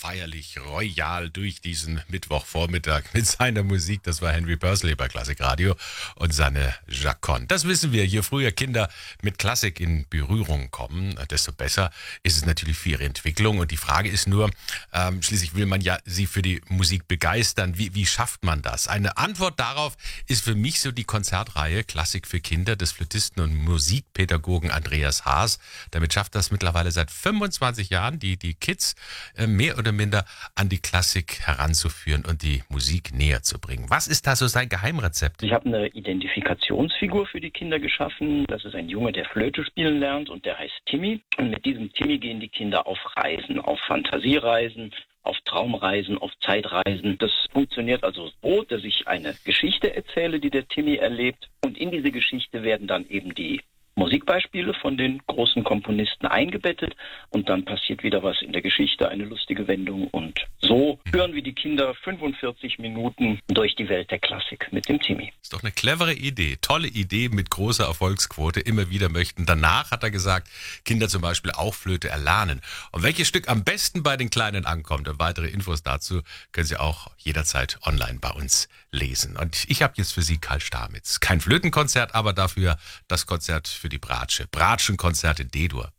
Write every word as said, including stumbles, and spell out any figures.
feierlich, royal durch diesen Mittwochvormittag mit seiner Musik. Das war Henry Pursley bei Klassikradio und seine Chaconne. Das wissen wir, je früher Kinder mit Klassik in Berührung kommen, desto besser ist es natürlich für ihre Entwicklung. Und die Frage ist nur, ähm, schließlich will man ja sie für die Musik begeistern. Wie, wie schafft man das? Eine Antwort darauf ist für mich so die Konzertreihe Klassik für Kinder des Flötisten und Musikpädagogen Andreas Haas. Damit schafft das mittlerweile seit fünfundzwanzig Jahren, die, die Kids äh, mehr oder minder an die Klassik heranzuführen und die Musik näher zu bringen. Was ist da so sein Geheimrezept? Ich habe eine Identifikationsfigur für die Kinder geschaffen. Das ist ein Junge, der Flöte spielen lernt und der heißt Timmy. Und mit diesem Timmy gehen die Kinder auf Reisen, auf Fantasiereisen, auf Traumreisen, auf Zeitreisen. Das funktioniert also so, dass ich eine Geschichte erzähle, die der Timmy erlebt. Und in diese Geschichte werden dann eben die Musikbeispiele von den großen Komponisten eingebettet und dann passiert wieder was in der Geschichte, eine lustige Wendung und so hören wir die Kinder fünfundvierzig Minuten durch die Welt der Klassik mit dem Timmy. Ist doch eine clevere Idee, tolle Idee mit großer Erfolgsquote, immer wieder möchten. Danach hat er gesagt, Kinder zum Beispiel auch Flöte erlernen. Und welches Stück am besten bei den Kleinen ankommt und weitere Infos dazu können Sie auch jederzeit online bei uns lesen. Und ich habe jetzt für Sie Karl Stamitz. Kein Flötenkonzert, aber dafür das Konzert für die Bratsche. Bratschenkonzert in D-Dur.